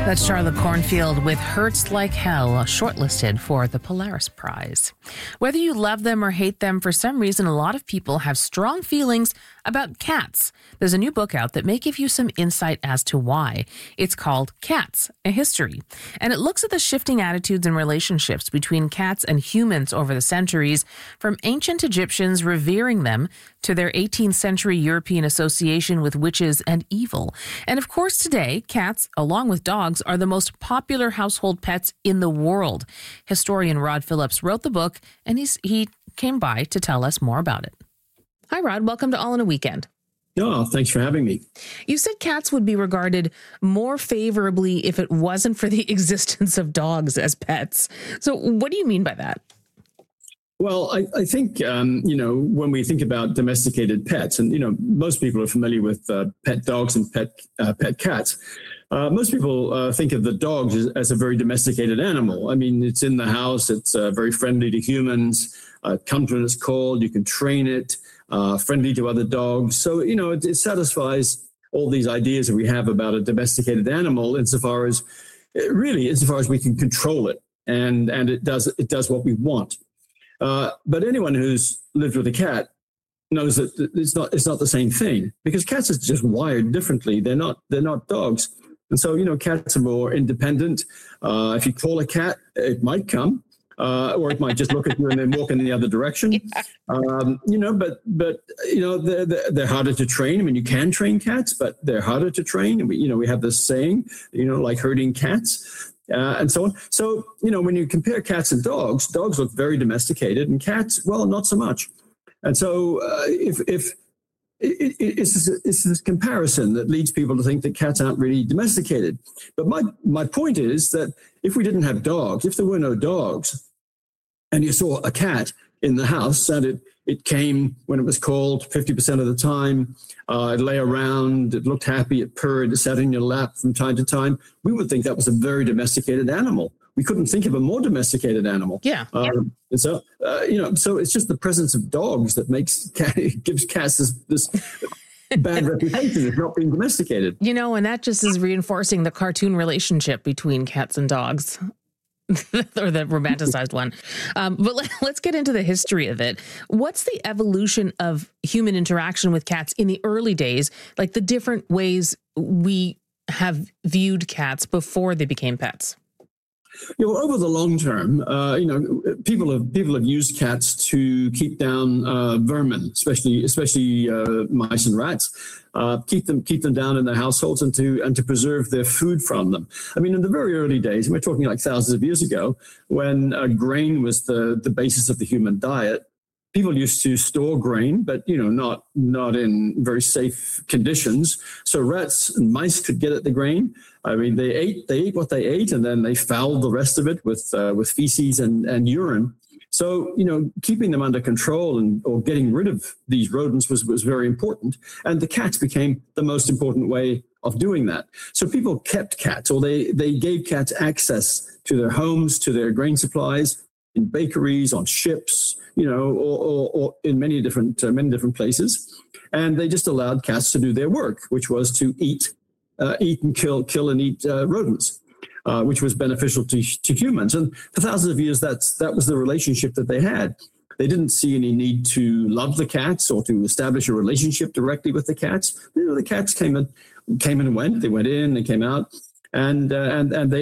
That's Charlotte Cornfield with Hurts Like Hell, shortlisted for the Polaris Prize. Whether you love them or hate them, for some reason, a lot of people have strong feelings about cats. There's a new book out that may give you some insight as to why. It's called Cats, A History. And it looks at the shifting attitudes and relationships between cats and humans over the centuries, from ancient Egyptians revering them to their 18th century European association with witches and evil. And of course, today, cats, along with dogs, are the most popular household pets in the world. Historian Rod Phillips wrote the book, and he came by to tell us more about it. Hi, Rod. Welcome to All in a Weekend. Oh, thanks for having me. You said cats would be regarded more favorably if it wasn't for the existence of dogs as pets. So what do you mean by that? Well, I think, when we think about domesticated pets, and, most people are familiar with pet dogs and pet cats. Most people think of the dogs as a very domesticated animal. I mean, it's in the house. It's very friendly to humans. Comes when it's called. You can train it. Friendly to other dogs. So, it satisfies all these ideas that we have about a domesticated animal insofar as we can control it. And it does what we want. But anyone who's lived with a cat knows that it's not the same thing, because cats are just wired differently. They're not dogs. And so, cats are more independent. If you call a cat, it might come. Or it might just look at you and then walk in the other direction. Yeah. They're harder to train. I mean, you can train cats, but they're harder to train. And we have this saying, like herding cats, and so on. So, when you compare cats and dogs look very domesticated, and cats, well, not so much. And so, it's this comparison that leads people to think that cats aren't really domesticated. But my point is that if we didn't have dogs, if there were no dogs, and you saw a cat in the house, and it came when it was called 50% of the time, it lay around, it looked happy, it purred, it sat in your lap from time to time, we would think that was a very domesticated animal. We couldn't think of a more domesticated animal. Yeah. And so, so it's just the presence of dogs that gives cats this bad reputation of not being domesticated. And that just is reinforcing the cartoon relationship between cats and dogs. Or the romanticized one. But let's get into the history of it. What's the evolution of human interaction with cats in the early days, like the different ways we have viewed cats before they became pets? Over the long term, people have used cats to keep down vermin, especially mice and rats. Keep them down in their households and to preserve their food from them. I mean, in the very early days, and we're talking like thousands of years ago, when grain was the basis of the human diet, people used to store grain, but not in very safe conditions. So rats and mice could get at the grain. I mean, they ate what they ate, and then they fouled the rest of it with feces and urine. So, keeping them under control or getting rid of these rodents was very important. And the cats became the most important way of doing that. So people kept cats, or they gave cats access to their homes, to their grain supplies, in bakeries, on ships, or in many different places. And they just allowed cats to do their work, which was to eat and kill and eat rodents. Which was beneficial to humans. And for thousands of years, that was the relationship that they had. They didn't see any need to love the cats or to establish a relationship directly with the cats. The cats came and went. They went in, they came out, and they